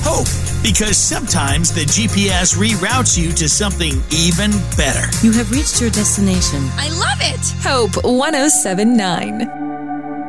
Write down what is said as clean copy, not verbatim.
Hope, because sometimes the GPS reroutes you to something even better. You have reached your destination. I love it! Hope 107.9.